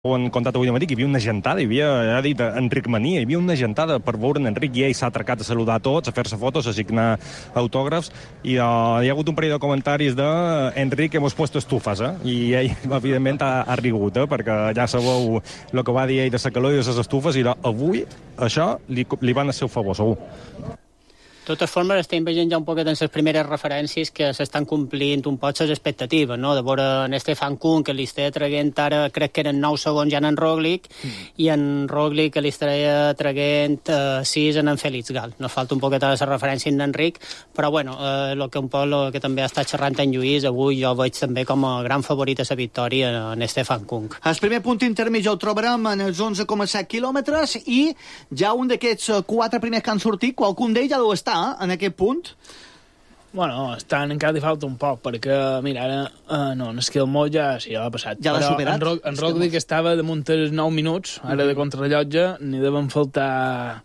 Ho han contat avui matí, que hi havia una gentada, ha dit Enric Mania, hi havia una gentada per veure en Enric i ell s'ha atracat a saludar a tots, a fer-se fotos, a signar autògrafs, i hi ha hagut un parell de comentaris de Enric, hemos puesto estufes, i ell, evidentment, ha rigut, perquè ja sabeu el que va dir ell de la calor i de les estufes, i avui això li van a ser un favor, segur. De totes formes, estem veient ja un poquet en les primeres referències que s'estan complint un poc les expectatives, no? De veure en Stefan Kuhn, que li està traient ara, crec que eren 9 segons ja en Roglic, i en Roglic que li estaria traient 6 en Félix Gal. Nos falta un poquet a la referència en Enric, però bueno, el que també està xerrant en Lluís, avui jo veig també com a gran favorit a la victòria en Stefan Kuhn. El primer punt intermig el trobarem en els 11,7 quilòmetres i ja un d'aquests 4 primers que han sortit, qualcun d'ells ja deu estar en aquest punt? Bueno, encara li falta un poc, perquè, mira, ara, no, en Esquilmó ja l'ha passat. Ja l'ha superat? En Roglic estava damunt els 9 minuts, ara de contrarrellotge, n'hi deuen faltar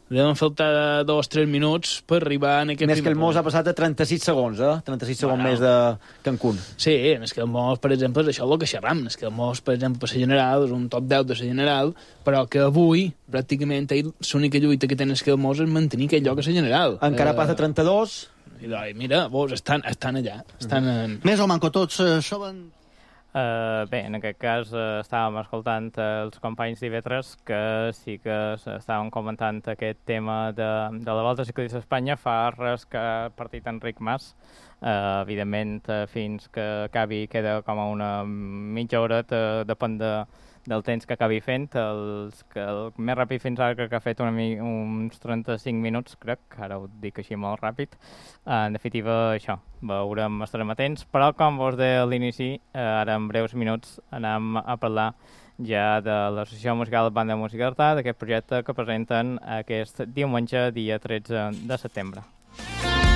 2 o 3 minuts per arribar en aquest primer punt. Esquilmó ha passat a 36 segons, 36 segons més de Cancún. Sí, en Esquilmó, per exemple, és això el que xerram. En Esquilmó, per exemple, per la general, és un top 10 de la general, però que avui, pràcticament, l'única lluita que té en Esquilmó és mantenir aquell lloc a la general. Encara passa 32... I mira, estan allà. Més o manco tots saben... Bé, en aquest cas estàvem escoltant els companys d'IV3 que sí que estaven comentant aquest tema de la Volta Ciclista a Espanya. Fa res que ha partit Enric Mas. Evidentment, fins que acabi queda com a una mitja hora, depèn del temps que acabi fent. El més ràpid fins ara crec que ha fet uns 35 minuts, crec, ara ho dic així molt ràpid. En definitiva, això, veurem, estarem atents, però com vos deia a l'inici, ara en breus minuts anem a parlar ja de l'Associació Musical Banda de Música d'Artà, d'aquest projecte que presenten aquest diumenge, dia 13 de setembre.